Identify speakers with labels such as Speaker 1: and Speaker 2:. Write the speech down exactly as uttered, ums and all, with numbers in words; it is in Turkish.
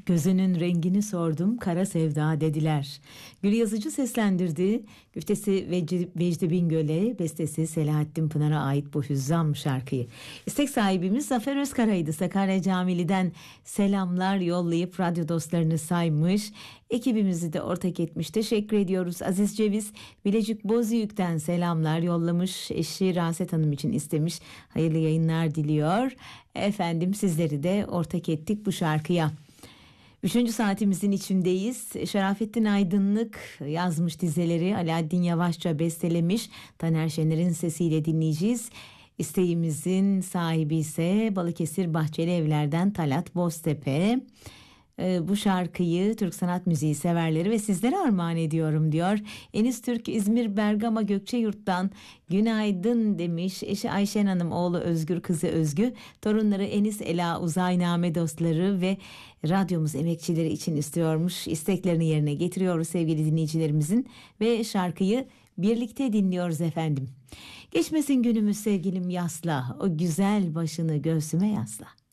Speaker 1: Gözünün rengini sordum, kara sevda dediler. Gül Yazıcı seslendirdi. Güftesi Vecdi, Vecdi Bingöl'e, bestesi Selahattin Pınar'a ait bu hüzzam şarkıyı. İstek sahibimiz Zafer Özkara'ydı. Sakarya Camili'den selamlar yollayıp radyo dostlarını saymış. Ekibimizi de ortak etmiş. Teşekkür ediyoruz. Aziz Ceviz Bilecik Bozüyük'ten selamlar yollamış. Eşi Raset Hanım için istemiş. Hayırlı yayınlar diliyor. Efendim sizleri de ortak ettik bu şarkıya. Üçüncü saatimizin içindeyiz. Şerafettin Aydınlık yazmış dizeleri, Alaaddin Yavaşça bestelemiş. Taner Şener'in sesiyle dinleyeceğiz. İsteğimizin sahibi ise Balıkesir Bahçeli Evler'den Talat Boztepe. Ee, bu şarkıyı Türk sanat müziği severleri ve sizlere armağan ediyorum diyor. Enis Türk İzmir Bergama Gökçeyurt'tan günaydın demiş. Eşi Ayşen Hanım, oğlu Özgür, kızı Özgü, torunları Enis, Ela, Uzayname dostları ve radyomuz emekçileri için istiyormuş. İsteklerini yerine getiriyoruz sevgili dinleyicilerimizin ve şarkıyı birlikte dinliyoruz efendim. Geçmesin günümüz sevgilim yasla, o güzel başını göğsüme yasla.